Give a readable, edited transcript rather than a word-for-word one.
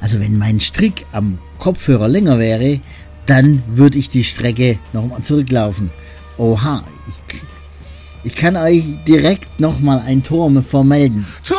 Also wenn mein Strick am Kopfhörer länger wäre, dann würde ich die Strecke nochmal zurücklaufen. Oha, ich kann euch direkt nochmal ein Tor vermelden. So,